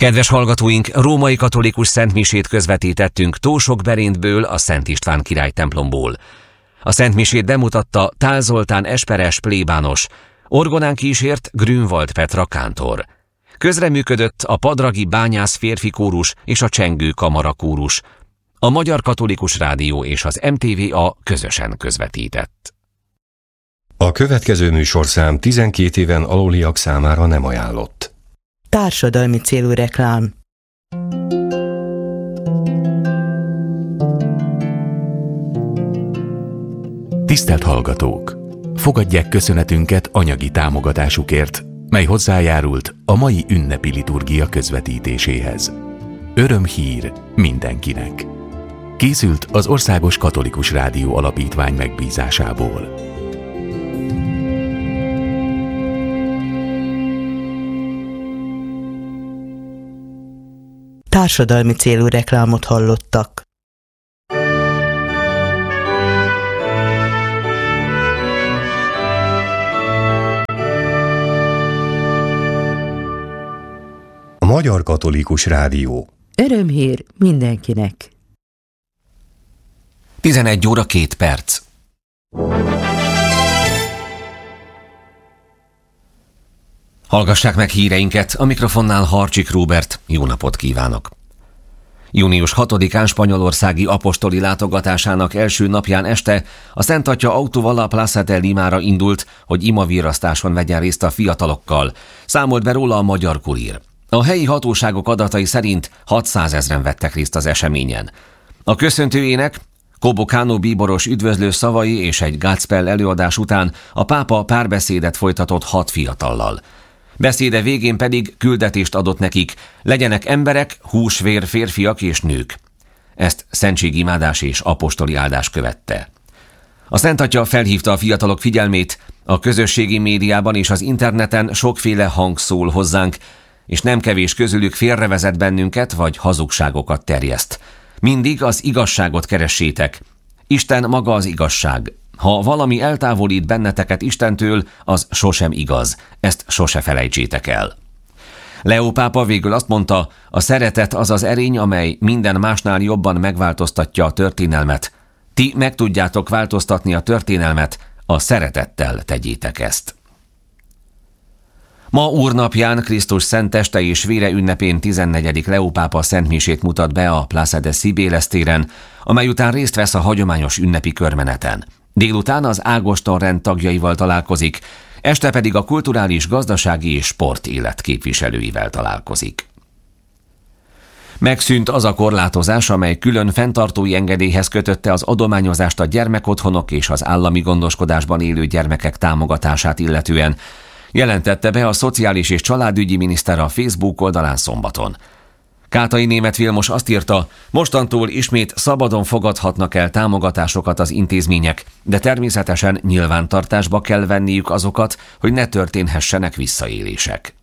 Kedves hallgatóink, római katolikus szentmisét közvetítettünk Tósok-Berendből, a Szent István király templomból. A szentmisét bemutatta Tál Zoltán esperes plébános, orgonán kísért Grünwald Petra kántor. Közreműködött a padragi bányász férfi kórus és a csengő kamara kórus. A Magyar Katolikus Rádió és az MTVA közösen közvetített. A következő műsorszám 12 éven aluliak számára nem ajánlott. Társadalmi célú reklám. Tisztelt hallgatók! Fogadják köszönetünket anyagi támogatásukért, mely hozzájárult a mai ünnepi liturgia közvetítéséhez. Örömhír mindenkinek! Készült az Országos Katolikus Rádió Alapítvány megbízásából. Társadalmi célú reklámot hallottak. A Magyar Katolikus Rádió. Örömhír mindenkinek. 11 óra 2 perc. Hallgassák meg híreinket, a mikrofonnál Harcsik Róbert, jó napot kívánok! Június 6-án spanyolországi apostoli látogatásának első napján este a Szent Atya autóval a Plaza de Limára indult, hogy imavirasztáson vegyen részt a fiatalokkal, számolt be róla a Magyar Kurír. A helyi hatóságok adatai szerint 600 000 vettek részt az eseményen. A köszöntő ének, Kobokánó bíboros üdvözlő szavai és egy Godspell előadás után a pápa párbeszédet folytatott 6 fiatallal. Beszéde végén pedig küldetést adott nekik, legyenek emberek, húsvér férfiak és nők. Ezt szentségimádás és apostoli áldás követte. A Szent Atya felhívta a fiatalok figyelmét, a közösségi médiában és az interneten sokféle hang szól hozzánk, és nem kevés közülük félrevezet bennünket vagy hazugságokat terjeszt. Mindig az igazságot keressétek. Isten maga az igazság. Ha valami eltávolít benneteket Istentől, az sosem igaz. Ezt sose felejtsétek el. Leó pápa végül azt mondta, a szeretet az az erény, amely minden másnál jobban megváltoztatja a történelmet. Ti meg tudjátok változtatni a történelmet, a szeretettel tegyétek ezt. Ma úrnapján Krisztus szenteste és vére ünnepén 14. Leó pápa szentmisét mutat be a Plaza de Cibeles téren, amely után részt vesz a hagyományos ünnepi körmeneten. Délután az Ágoston rend tagjaival találkozik, este pedig a kulturális, gazdasági és sport élet képviselőivel találkozik. Megszűnt az a korlátozás, amely külön fenntartói engedélyhez kötötte az adományozást a gyermekotthonok és az állami gondoskodásban élő gyermekek támogatását illetően, jelentette be a Szociális és Családügyi miniszter a Facebook oldalán szombaton. Kátai Németh Vilmos azt írta, mostantól ismét szabadon fogadhatnak el támogatásokat az intézmények, de természetesen nyilvántartásba kell venniük azokat, hogy ne történhessenek visszaélések.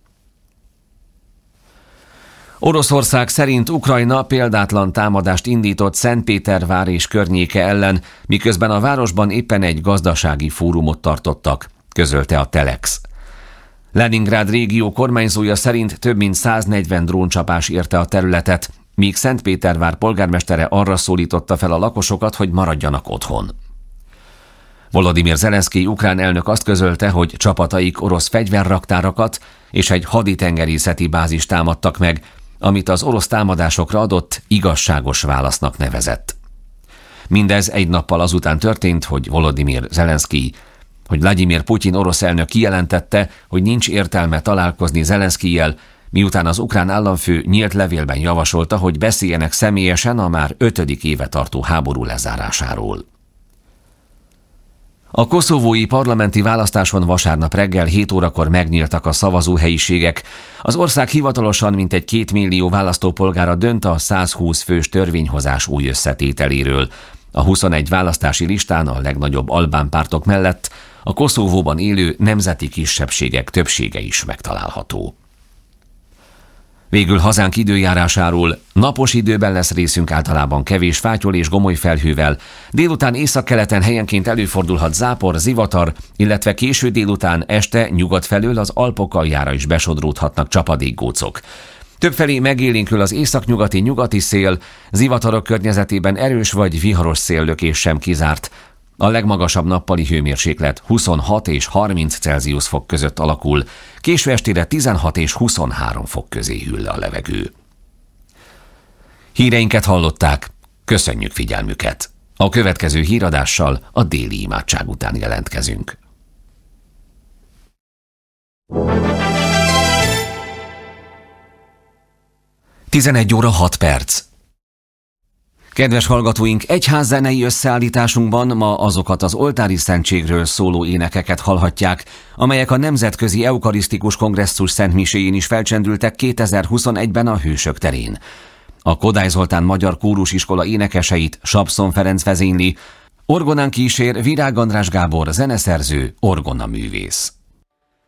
Oroszország szerint Ukrajna példátlan támadást indított Szentpétervár és környéke ellen, miközben a városban éppen egy gazdasági fórumot tartottak, közölte a Telex. Leningrád régió kormányzója szerint több mint 140 dróncsapás érte a területet, míg Szentpétervár polgármestere arra szólította fel a lakosokat, hogy maradjanak otthon. Volodymyr Zelenszkij ukrán elnök azt közölte, hogy csapataik orosz fegyverraktárakat és egy haditengerészeti bázist támadtak meg, amit az orosz támadásokra adott igazságos válasznak nevezett. Mindez egy nappal azután történt, hogy Volodymyr Zelenszkij, hogy Vladimir Putyin orosz elnök kijelentette, hogy nincs értelme találkozni Zelenszkijjel, miután az ukrán államfő nyílt levélben javasolta, hogy beszéljenek személyesen a már 5. éve tartó háború lezárásáról. A koszovói parlamenti választáson vasárnap reggel 7 órakor megnyíltak a szavazóhelyiségek. Az ország hivatalosan mintegy 2 millió választópolgára dönt a 120 fős törvényhozás új összetételéről. A 21 választási listán a legnagyobb albán pártok mellett a Koszovóban élő nemzeti kisebbségek többsége is megtalálható. Végül hazánk időjárásáról: napos időben lesz részünk általában kevés fátyol és gomoly felhővel, délután északkeleten helyenként előfordulhat zápor, zivatar, illetve késő délután este nyugat felől az Alpok aljára is besodródhatnak csapadékgócok. Többfelé megélénkül az északnyugati-nyugati szél, zivatarok környezetében erős vagy viharos széllökés sem kizárt. A legmagasabb nappali hőmérséklet 26 és 30 Celsius fok között alakul, késő estére 16 és 23 fok közé hűl a levegő. Híreinket hallották, köszönjük figyelmüket! A következő híradással a déli imádság után jelentkezünk. 11 óra 6 perc. Kedves hallgatóink, egyházzenei összeállításunkban ma azokat az oltári szentségről szóló énekeket hallhatják, amelyek a Nemzetközi Eukarisztikus Kongresszus szentmiséjén is felcsendültek 2021-ben a Hősök terén. A Kodály Zoltán Magyar Kórusiskola énekeseit Sapszon Ferenc vezényli, orgonán kísér Virág András Gábor zeneszerző, orgonaművész.